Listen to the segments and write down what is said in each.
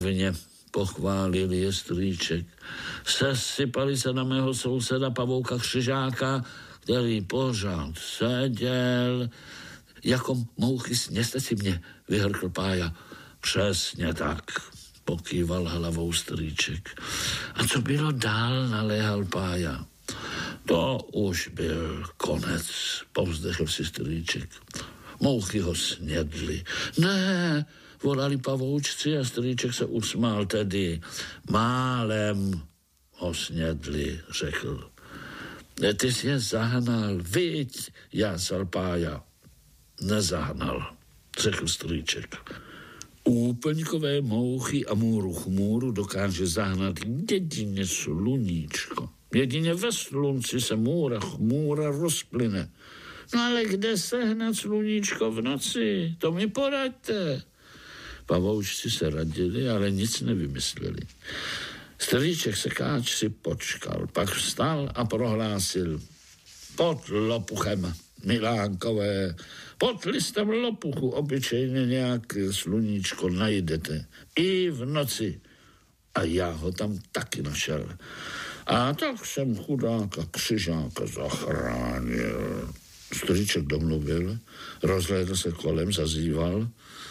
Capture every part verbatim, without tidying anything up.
Vně pochválil je strýček. Sesypali se na mého souseda Pavouka Křižáka, který pořád seděl. Jako mouchy, sněste si mě, vyhrkl Pája. Přesně tak, pokýval hlavou strýček. A co bylo dál, naléhal Pája. To už byl konec, povzdechl si strýček. Mouchy ho snědli. Ne, volali pavoučci a strýček se usmál tedy. Málem ho snědli, řekl. Ty jsi je zahnal, viď, jásal Pája. Nezahnal, řekl strýček. Úplňkové mouchy a můru chmůru dokáže zahnat jedině sluníčko. Jedině ve slunci se můra chmůra rozplyne. No ale kde sehnat sluníčko v noci? To mi poraďte. Pavoučci se radili, ale nic nevymysleli. Strýček sekáč si počkal, pak vstal a prohlásil. Pod lopuchem, milánkové, pod listem lopuchu obyčejně nějaké sluníčko najdete. I v noci. A já ho tam taky našel. A tak jsem chudáka Křižáka zachránil. Strýček domluvil, rozhlédl se kolem, zazýval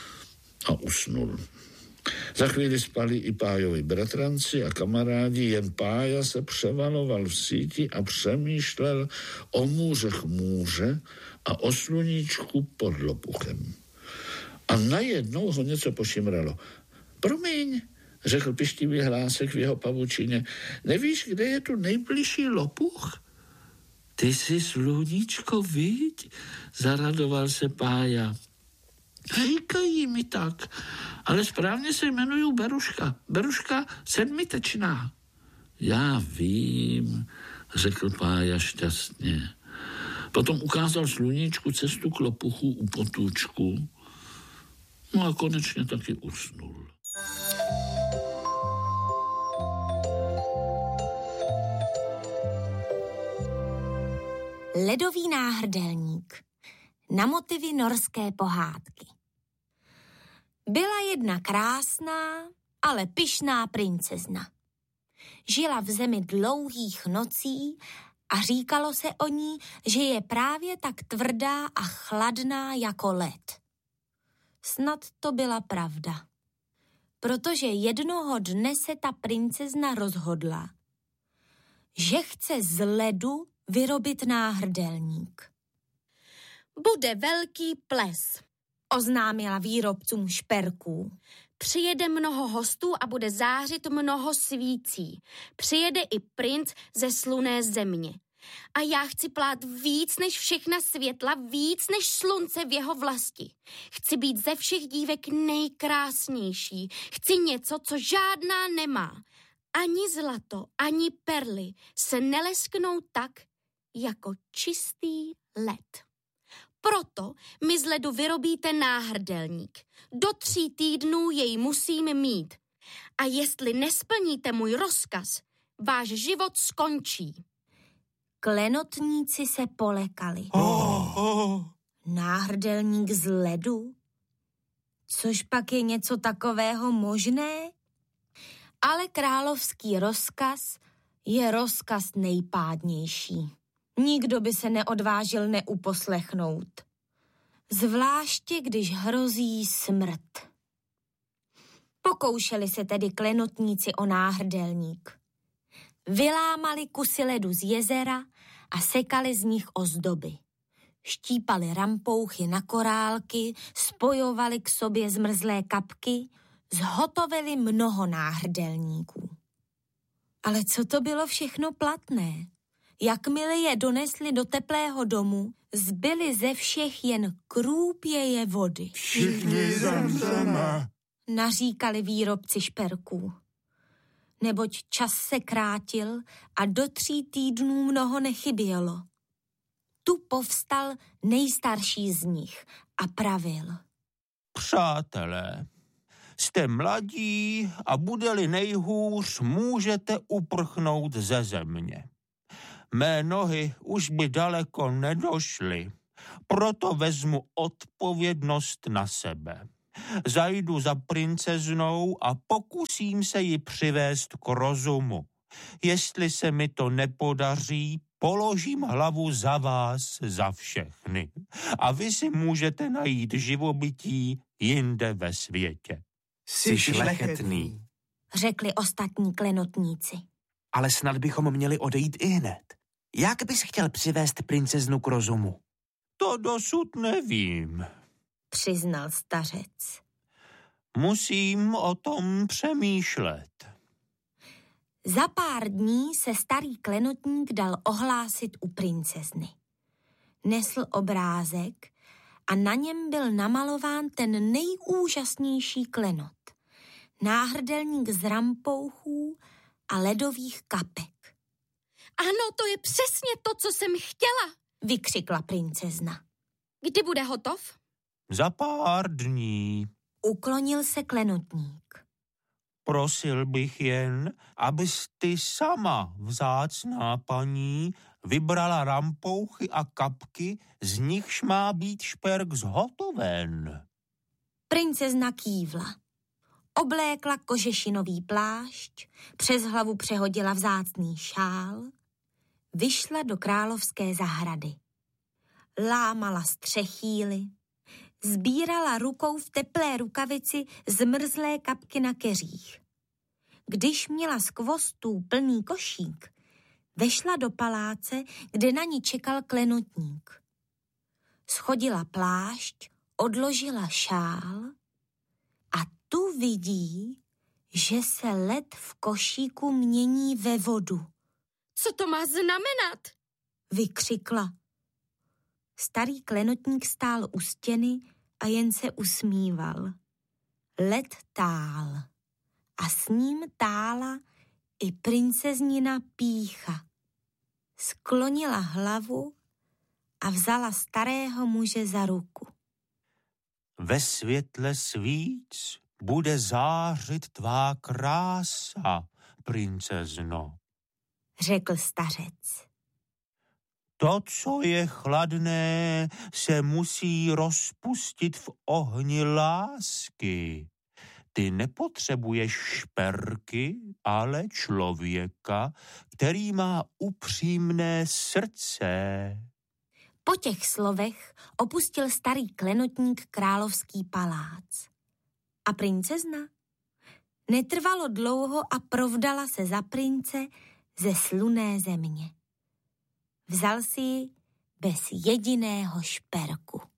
a usnul. Za chvíli spali i Pájovi bratranci a kamarádi, jen Pája se převaloval v síti a přemýšlel o můře chmůře a o sluníčku pod lopuchem. A najednou ho něco pošimralo. Promiň, řekl pištivý hlásek v jeho pavučině, nevíš, kde je tu nejbližší lopuch? Ty jsi sluníčko, viď? Zaradoval se Pája. Říkají mi tak, ale správně se jmenuju Beruška. Beruška sedmitečná. Já vím, řekl Pája šťastně. Potom ukázal sluníčku cestu k lopuchu u potůčku. No a konečně taky usnul. Ledový náhrdelník. Na motivy norské pohádky. Byla jedna krásná, ale pyšná princezna. Žila v zemi dlouhých nocí a říkalo se o ní, že je právě tak tvrdá a chladná jako led. Snad to byla pravda. Protože jednoho dne se ta princezna rozhodla, že chce z ledu vyrobit náhrdelník. Bude velký ples, oznámila výrobcům šperků. Přijede mnoho hostů a bude zářit mnoho svící. Přijede i princ ze slunné země. A já chci plát víc než všechna světla, víc než slunce v jeho vlasti. Chci být ze všech dívek nejkrásnější. Chci něco, co žádná nemá. Ani zlato, ani perly se nelesknou tak, jako čistý led. Proto mi z ledu vyrobíte náhrdelník. Do tří týdnů jej musím mít. A jestli nesplníte můj rozkaz, váš život skončí. Klenotníci se polekali. Oh, oh. Náhrdelník z ledu? Což pak je něco takového možné? Ale královský rozkaz je rozkaz nejpádnější. Nikdo by se neodvážil neuposlechnout. Zvláště, když hrozí smrt. Pokoušeli se tedy klenotníci o náhrdelník. Vylámali kusy ledu z jezera a sekali z nich ozdoby. Štípali rampouchy na korálky, spojovali k sobě zmrzlé kapky, zhotovili mnoho náhrdelníků. Ale co to bylo všechno platné? Jakmile je donesli do teplého domu, zbyly ze všech jen krůpěje vody. Všichni zemřeme, naříkali výrobci šperků. Neboť čas se krátil a do tří týdnů mnoho nechybělo. Tu povstal nejstarší z nich a pravil. Přátelé, jste mladí a bude-li nejhůř, můžete uprchnout ze země. Mé nohy už by daleko nedošly, proto vezmu odpovědnost na sebe. Zajdu za princeznou a pokusím se ji přivést k rozumu. Jestli se mi to nepodaří, položím hlavu za vás, za všechny. A vy si můžete najít živobytí jinde ve světě. Jsi šlechetný, řekli ostatní klenotníci. ale snad bychom měli odejít i hned. Jak bys chtěl přivést princeznu k rozumu? To dosud nevím. Přiznal stařec. Musím o tom přemýšlet. Za pár dní se starý klenotník dal ohlásit u princezny. Nesl obrázek a na něm byl namalován ten nejúžasnější klenot. Náhrdelník z rampouchů a ledových kapek. Ano, to je přesně to, co jsem chtěla, vykřikla princezna. Kdy bude hotov? Za pár dní. Uklonil se klenotník. Prosil bych jen, abys ty sama, vzácná paní, vybrala rampouchy a kapky, z nichž má být šperk zhotoven. Princezna kývla. Oblékla kožešinový plášť, přes hlavu přehodila vzácný šál, vyšla do královské zahrady. Lámala střechýly, sbírala rukou v teplé rukavici zmrzlé kapky na keřích. Když měla z kvostů plný košík, vešla do paláce, kde na ní čekal klenotník. Schodila plášť, odložila šál a tu vidí, že se led v košíku mění ve vodu. Co to má znamenat? Vykřikla. Starý klenotník stál u stěny a jen se usmíval. Led tál a s ním tála i princeznina Pýcha. Sklonila hlavu a vzala starého muže za ruku. Ve světle svíc bude zářit tvá krása, princezno, řekl stařec. To, co je chladné, se musí rozpustit v ohni lásky. Ty nepotřebuješ šperky, ale člověka, který má upřímné srdce. Po těch slovech opustil starý klenotník královský palác. A princezna? Netrvalo dlouho a provdala se za prince ze slunné země. Vzal si ji bez jediného šperku.